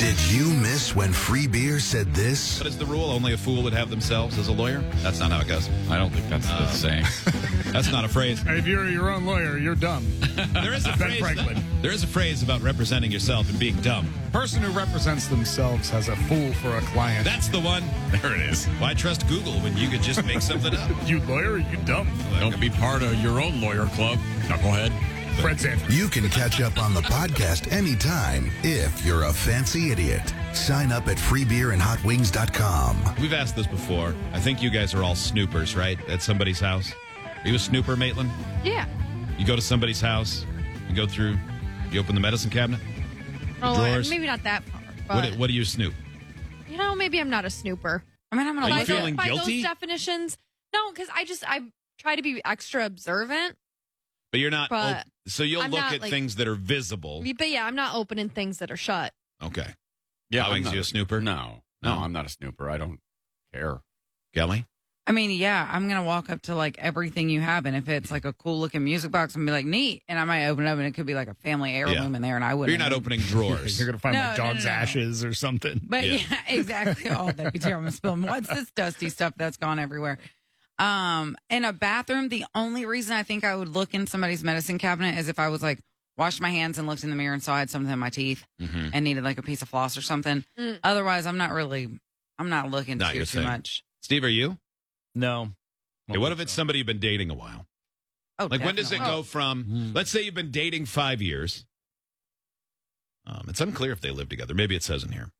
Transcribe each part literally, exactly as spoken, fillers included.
Did you miss when Free Beer said this? What is the rule? Only a fool would have themselves as a lawyer? That's not how it goes. I don't think that's the saying. That's not a phrase. If you're your own lawyer, you're dumb. There is a Ben phrase. Franklin. There is a phrase about representing yourself and being dumb. Person who represents themselves has a fool for a client. That's the one. There it is. Why trust Google when you could just make something up? You lawyer, you dumb. Don't be part of your own lawyer club, knucklehead. Fred Sanford. You can catch up on the podcast anytime if you're a fancy idiot. Sign up at free beer and hot wings dot com. We've asked this before. I think you guys are all snoopers, right? At somebody's house. Are you a snooper, Maitland? Yeah. You go to somebody's house, you go through, you open the medicine cabinet. Oh, Drawers. maybe not that far. But, What, do- what do you snoop? you know, maybe I'm not a snooper. I mean, I'm Are gonna you look by, at feeling by guilty? those definitions, no, because I just I try to be extra observant. But you're not. But op- so you'll I'm look not, at like- things that are visible. But yeah, I'm not opening things that are shut. Okay. Yeah, Hot I'm Wings, not you a snooper? No, no, No? I'm not a snooper. I don't care. Kelly? I mean, yeah, I'm gonna walk up to like everything you have, and if it's like a cool looking music box, I'm gonna be like, neat, and I might open it up, and it could be like a family heirloom in there, and I But wouldn't. you're not opening drawers. You're going to find No, like no, no, dog's no. ashes or something. But Yeah. yeah, exactly. Oh, that'd be terrible. I'm spilling. What's this dusty stuff that's gone everywhere? Um, in a bathroom, the only reason I think I would look in somebody's medicine cabinet is if I was like washed my hands and looked in the mirror and saw I had something in my teeth Mhm. and needed like a piece of floss or something. Mm. Otherwise, I'm not really. I'm not looking Not too your too thing. much. Steve, are you? No. Okay, what if it's somebody you've been dating a while? Oh, Like, when does it definitely. go from, Mm. let's say you've been dating five years. Um, it's unclear if they live together. Maybe it says in here.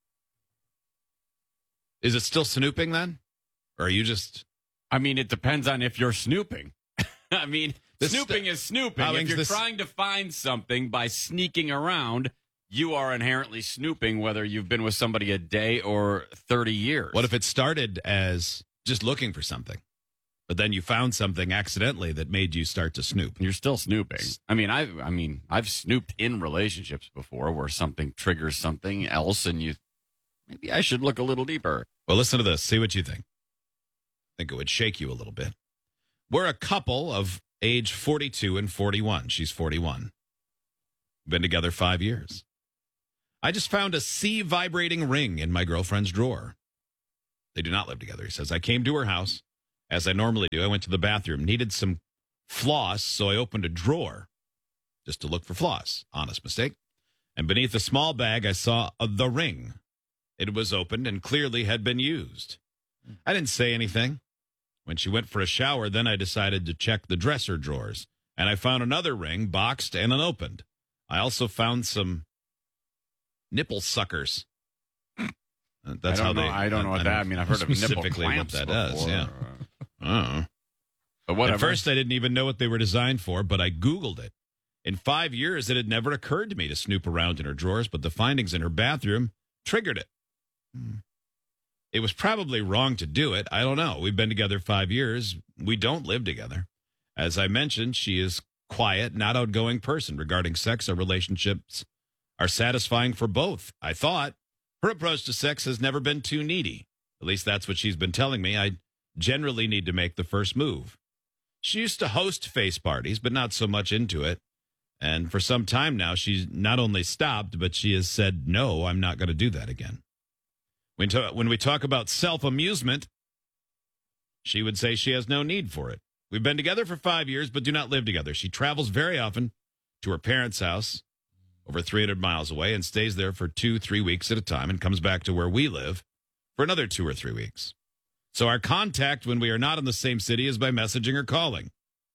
Is it still snooping then? Or are you just, I mean, it depends on if you're snooping. I mean, This snooping st- is snooping. How If is you're this- trying to find something by sneaking around, you are inherently snooping, whether you've been with somebody a day or thirty years. what if it started as just looking for something, but then you found something accidentally that made you start to snoop? You're still snooping. I mean, I've I mean, I've snooped in relationships before where something triggers something else, and you maybe I should look a little deeper. Well, listen to this. See what you think. I think it would shake you a little bit. We're a couple of age forty-two and forty-one. She's forty-one. Been together five years. I just found a C vibrating ring in my girlfriend's drawer. They do not live together, he says. I came to her house, as I normally do. I went to the bathroom, needed some floss, so I opened a drawer just to look for floss. Honest mistake. And beneath a small bag, I saw uh, the ring. It was opened and clearly had been used. I didn't say anything. When she went for a shower, then I decided to check the dresser drawers, and I found another ring boxed and unopened. I also found some nipple suckers. Uh, That's I how don't know. they. I don't know what that. I mean, I've heard of nipple specifically what clamps that before. does. Yeah. Uh-uh. But whatever. At first, I didn't even know what they were designed for, but I Googled it. In five years, it had never occurred to me to snoop around in her drawers, but the findings in her bathroom triggered it. Hmm. It was probably wrong to do it. I don't know. We've been together five years. We don't live together. As I mentioned, she is quiet, not outgoing person regarding sex. Our relationships are satisfying for both. I thought her approach to sex has never been too needy. At least that's what she's been telling me. I generally need to make the first move. She used to host face parties, but not so much into it. And for some time now, she's not only stopped, but she has said, no, I'm not going to do that again. When, to- when we talk about self-amusement, she would say she has no need for it. We've been together for five years, but do not live together. She travels very often to her parents' house, over three hundred miles away, and stays there for two, three weeks at a time, and comes back to where we live for another two or three weeks. So our contact when we are not in the same city is by messaging or calling.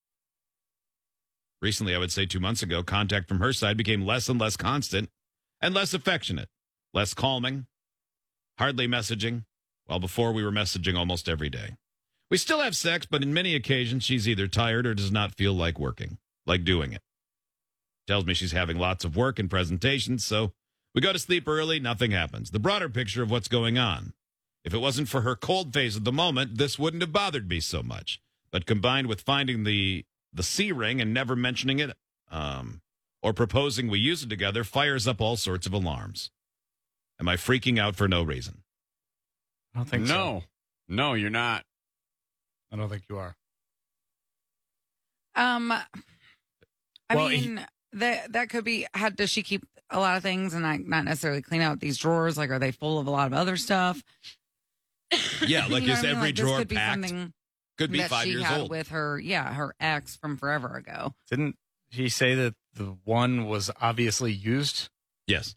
Recently, I would say two months ago, contact from her side became less and less constant and less affectionate, less calming, hardly messaging, while before we were messaging almost every day. We still have sex, but in many occasions, she's either tired or does not feel like working, like doing it. Tells me she's having lots of work and presentations, so we go to sleep early, nothing happens. The broader picture of what's going on. If it wasn't for her cold phase at the moment, this wouldn't have bothered me so much. But combined with finding the the C ring and never mentioning it, um, or proposing we use it together, fires up all sorts of alarms. Am I freaking out for no reason? I don't think so. no, no, you're not. I don't think you are. Um, I Well, he- mean, that that could be. How does she keep a lot of things and not, not necessarily clean out these drawers? Like, are they full of a lot of other stuff? Yeah, like You know is what I mean? every Like, this drawer could be packed? something Could be that five she years had old. with her, yeah, her ex from forever ago. Didn't he say that the one was obviously used Yes.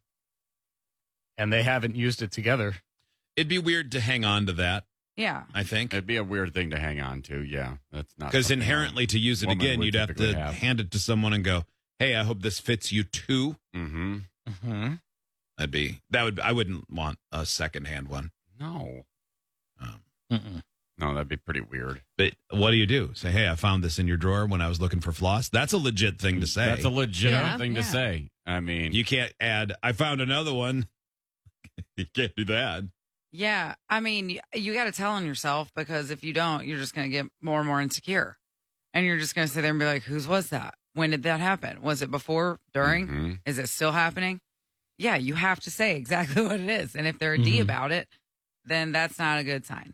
and they haven't used it together? It'd be weird to hang on to that, Yeah, I think. It'd be a weird thing to hang on to. Yeah, that's not Because something inherently, to use it woman again, would you'd have to typically have. hand it to someone and go, "Hey, I hope this fits you too." Mm-hmm. Mm-hmm. That'd be that would I wouldn't want a secondhand one. No, Um, Mm-mm. no, that'd be pretty weird. but what do you do? Say, "Hey, I found this in your drawer when I was looking for floss." That's a legit thing to say. That's a legitimate Yeah. thing to Yeah. say. I mean, You can't add, "I found another one." You can't do that. yeah. I mean, y- you got to tell on yourself because if you don't, you're just going to get more and more insecure, and you're just going to sit there and be like, "Whose was that? When did that happen? Was it before? During? mhm. Is it still happening?" Yeah, you have to say exactly what it is, and if they're a D Mhm. about it, then that's not a good sign.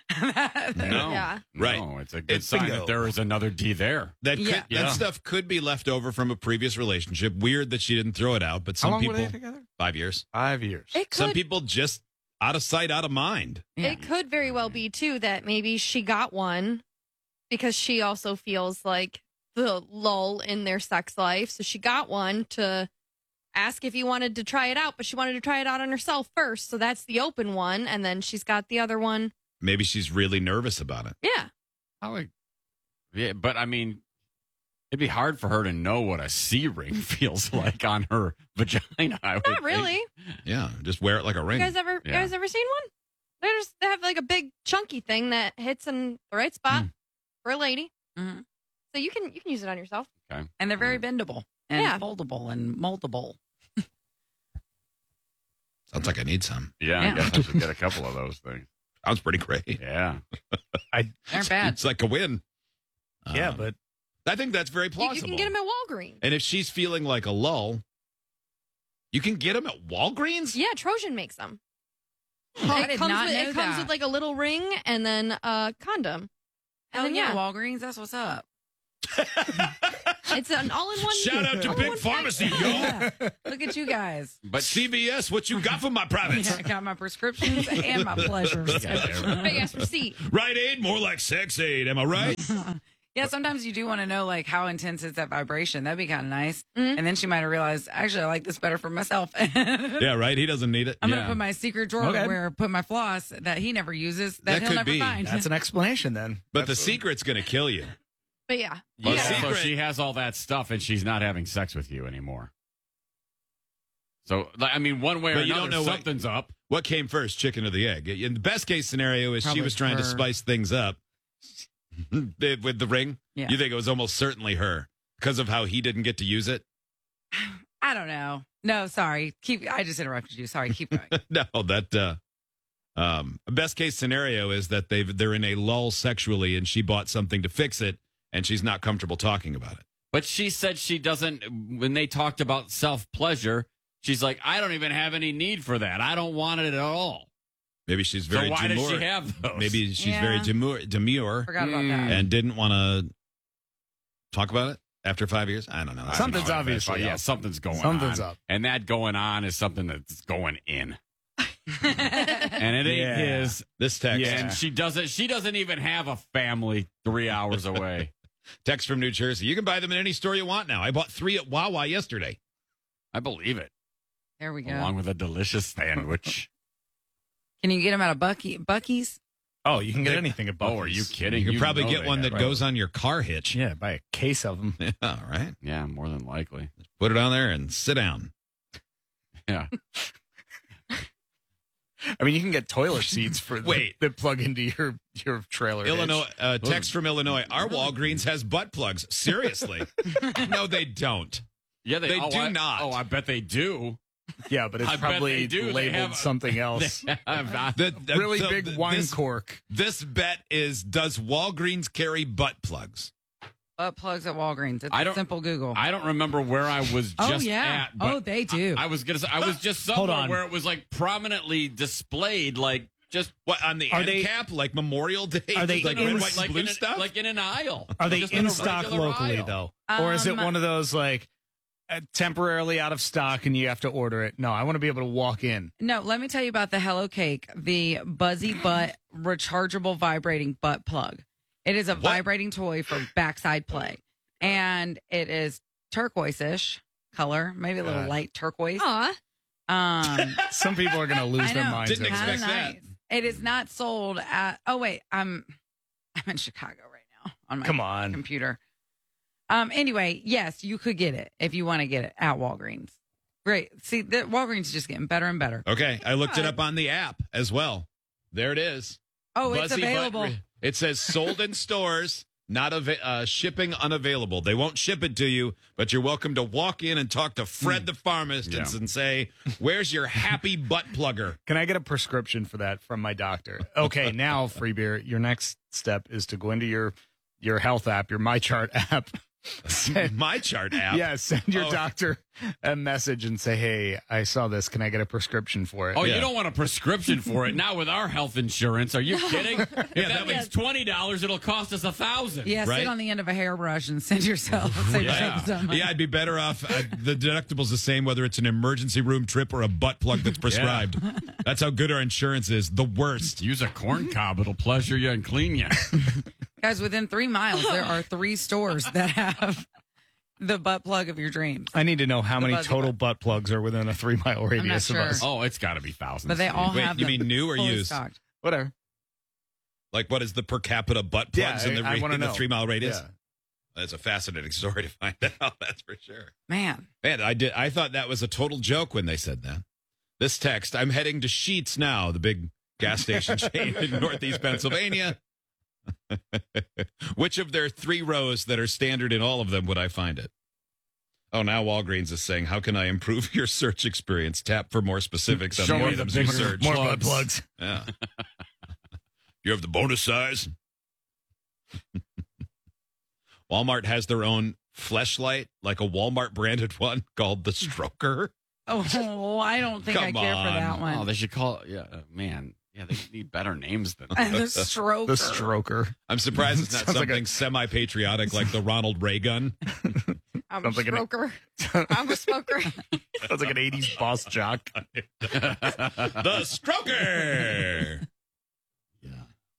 no, Yeah. Right. No, it's a good It's sign bingo. that there is another D there. That could, Yeah. that Yeah. stuff could be left over from a previous relationship. Weird that she didn't throw it out, but How some long people were they together? five years. Five years. It Some could people just out of sight, out of mind. Yeah. it could very well be too that maybe she got one because she also feels like the lull in their sex life. So she got one to ask if he wanted to try it out, but she wanted to try it out on herself first. So that's the open one, and then she's got the other one. Maybe she's really nervous about it. Yeah. I would, yeah, but I mean, it'd be hard for her to know what a C ring feels like on her vagina. I would Not think. really. Yeah, just wear it like a You ring. guys ever you Yeah. guys ever seen one? They just they have like a big chunky thing that hits in the right spot for a lady. Mhm. So you can you can use it on yourself. Okay. And they're very bendable and Yeah. foldable and moldable. Sounds like I need some. Yeah, Yeah. I guess I should get a couple of those things. Sounds pretty great. Yeah. They aren't bad. It's like a win. yeah, Um, but I think that's very You, plausible. you can get them at Walgreens. And if she's feeling like a lull, you can get them at Walgreens. Yeah, Trojan makes them. I it did comes not with know it comes that. with like a little ring and then a condom. Hell And then, yeah, yeah. Walgreens. That's what's up. It's an all-in-one. Shout out to all-in-one Big Pharmacy, package. yo. Yeah. Look at you guys. But C V S, what you got for my privates? Yeah, I got my prescriptions and my pleasures. Big ass receipt. Right aid, more like sex aid. Am I right? Yeah, sometimes you do want to know like how intense is that vibration. That'd be kind of nice. Mhm. And then she might have realized, actually, I like this better for myself. Yeah, right. He doesn't need it. I'm Yeah. gonna put my secret drawer Okay. where I put my floss that he never uses that, That he'll could never be. find. that's an explanation then. But the That's- secret's going to kill you. But yeah. yeah, Yeah. so Secret- she has all that stuff and she's not having sex with you anymore. So, like, I mean, one way or But you another, don't know what- something's up. What came first, chicken or the egg? In the best case scenario is she Probably was trying to her. spice things up with the ring. Yeah. You think it was almost certainly her because of how he didn't get to use it? I don't know. No, sorry. Keep. I just interrupted you. Sorry. Keep going. No, that uh, um, best case scenario is that they've they're in a lull sexually, and she bought something to fix it, and she's not comfortable talking about it. But she said she doesn't, when they talked about self pleasure, she's like, I don't even have any need for that. I don't want it at all. Maybe she's very so why demure. does she have those? Maybe she's Yeah. very demure, demure Forgot about Mm. that. and didn't want to talk about it after five years. I don't know. I Something's don't know. obviously yeah, up. something's going Something's on. up. And that going on is something that's going in. And it ain't Yeah. his. This text, Yeah. And she doesn't she doesn't even have a family three hours away. text from New Jersey. You can buy them in any store you want now. I bought three at Wawa yesterday. I believe it. There we go. Along with a delicious sandwich. Can you get them out of Bucky Bucky's? Oh, you can get They- anything at Oh, are Buc-ee's. you kidding? You could probably know get they one have that it. goes on your car hitch. Yeah, buy a case of them. Yeah, all right. Yeah, more than likely. Put it on there and sit down. Yeah. I mean, you can get toilet seats for Wait. that plug into your your trailer. hitch. Illinois, uh, text from Illinois. Our Walgreens has butt plugs. Seriously? No, they don't. Yeah, they, They oh, do I- not. Oh, I bet they do. Yeah, but it's I bet probably they do. They labeled have- something else. I'm not- The, the- really the- big the- wine this, cork. This bet is: does Walgreens carry butt plugs? Butt plugs at Walgreens. It's I a don't- simple Google. I don't remember where I was Oh, just yeah. at. but Oh, they do. I, I was gonna say I was just Hold somewhere on. where it was like prominently displayed, like just What on the Are end they- cap, like Memorial Day? Are they like in red, the- white, and like blue in a, stuff? like in an aisle. Are they Just in a stock regular locally aisle. though, or is it Um, one of those like uh, temporarily out of stock and you have to order it. No, I want to be able to walk in. No, let me tell you about the Hello Cake, the Buzzy Butt rechargeable vibrating butt plug. It is a What? vibrating toy for backside play, and it is turquoise-ish color, maybe a little God. light turquoise. Aw. Um, Some people are going to lose I their know. minds. Didn't over expect this. Kinda that. nice. It is not sold at. Oh wait, I'm I'm in Chicago right now on my Come on. computer. Um. Anyway, yes, you could get it if you want to get it at Walgreens. Great. See, the Walgreens is just getting better and better. Okay, I looked it up on the app as well. There it is. Oh, it's Buzzy Butt available. re- It says sold in stores, not av- uh, shipping unavailable. They won't ship it to you, but you're welcome to walk in and talk to Fred the pharmacist Yeah. and say, "Where's your happy butt plugger?" Can I get a prescription for that from my doctor? Okay, now, Free Beer, your next step is to go into your your health app, your MyChart app. Send, My chart app. yeah, send your Oh. doctor a message and say, hey, I saw this. Can I get a prescription for it? Oh, Yeah. you don't want a prescription for it? Not with our health insurance. Are you kidding? If that that means makes- twenty dollars, it'll cost us a thousand. Yeah, Right? sit on the end of a hairbrush and send yourself. Save Yeah. yourself some money. Yeah, I'd be better off. Uh, the deductible's the same whether it's an emergency room trip or a butt plug that's prescribed. That's how good our insurance is. The worst. Use a corn cob. It'll pleasure you and clean you. Guys, within three miles, there are three stores that have the butt plug of your dreams. I need to know how The many Buzzy total butt plugs are within a three mile radius sure. of us. Oh, it's got to be thousands. But they all Wait, have you them mean new or fully used? stocked. Whatever. Like, what is the per capita butt Yeah, plugs in the, I- I re- wanna in the know. three mile radius? Yeah. That's a fascinating story to find out. That's for sure. Man, Man, I did. I thought that was a total joke when they said that. This text: I'm heading to Sheetz now, the big gas station chain in Northeast Pennsylvania. Which of their three rows that are standard in all of them would I find it? Oh, now Walgreens is saying, "How can I improve your search experience? Tap for more specifics on Show the me the items you bigger- search." More Plugs. butt plugs. Yeah. You have the bonus size. Walmart has their own fleshlight, like a Walmart branded one called the Stroker. oh, I don't think I Come care for that on. one. Oh, they should call. Yeah, uh, man. Yeah, they need better names than that. the stroke. The stroker. I'm surprised it's not Sounds like something a- semi-patriotic like the Ronald Ray gun. I'm a Sounds like an- smoker. I'm a smoker. Sounds like an eighties boss jock. The Stroker. Yeah.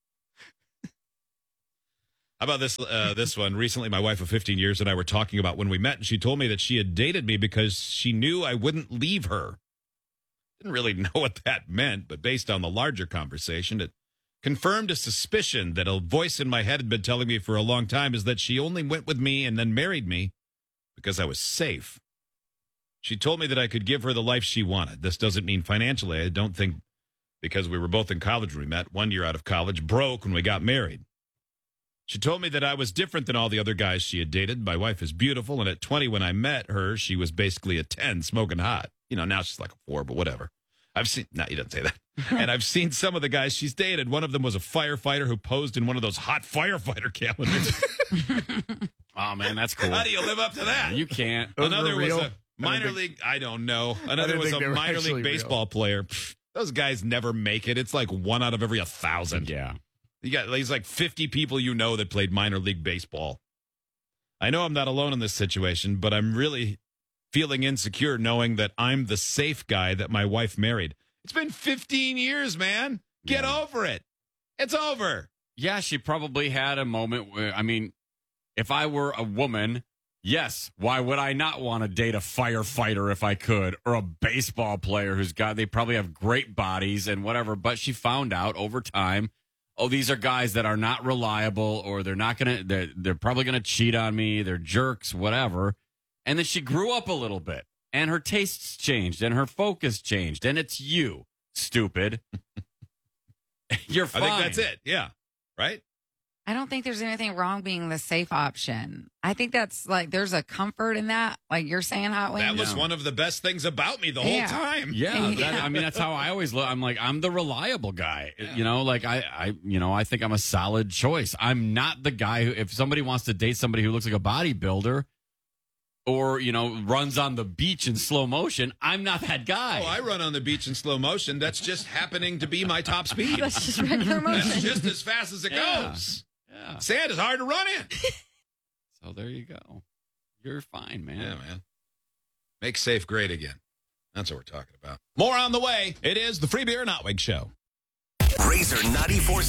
How about this uh, this one? Recently, my wife of fifteen years and I were talking about when we met, and she told me that she had dated me because she knew I wouldn't leave her. Didn't really know what that meant, but based on the larger conversation, it confirmed a suspicion that a voice in my head had been telling me for a long time, is that she only went with me and then married me because I was safe. She told me that I could give her the life she wanted. This doesn't mean financially. I don't think, because we were both in college when we met, one year out of college, broke when we got married. She told me that I was different than all the other guys she had dated. My wife is beautiful, and at twenty when I met her, she was basically a ten, smoking hot. You know, now she's like a four, but whatever. I've seen, no, you don't say that. And I've seen some of the guys she's dated. One of them was a firefighter who posed in one of those hot firefighter calendars. Oh man, that's cool. How do you live up to that? You can't. Those Another were was real? a minor think- league, I don't know. Another didn't was think a they were minor actually league real. baseball player. Pfft, those guys never make it. It's like one out of every a thousand. Yeah. You got there's like fifty people you know that played minor league baseball. I know I'm not alone in this situation, but I'm really feeling insecure knowing that I'm the safe guy that my wife married. It's been fifteen years, man. Get Yeah. over it. It's over. Yeah, she probably had a moment where, I mean, if I were a woman, yes, why would I not want to date a firefighter if I could, or a baseball player who's got, they probably have great bodies and whatever. But she found out over time, oh, these are guys that are not reliable, or they're not going to, they're, they're probably going to cheat on me. They're jerks, whatever. And then she grew up a little bit, and her tastes changed, and her focus changed. And it's you, stupid. You're fine. I think that's it. Yeah. Right? I don't think there's anything wrong being the safe option. I think that's like there's a comfort in that, like you're saying, Hot Wings. That was Yeah. one of the best things about me the whole Yeah. time. Yeah, Yeah. that, I mean that's how I always look. I'm like I'm the reliable guy. You know, like I, I, you know, I think I'm a solid choice. I'm not the guy who, if somebody wants to date somebody who looks like a bodybuilder, or you know, runs on the beach in slow motion, I'm not that guy. Oh, I run on the beach in slow motion. That's just happening to be my top speed. That's just regular motion. That's just as fast as it Yeah. goes. yeah. Sand is hard to run in. So there you go. You're fine, man. Yeah, man. Make safe great again. That's what we're talking about. More on the way. It is the Free Beer and Hot Wings Show. Razor ninety-four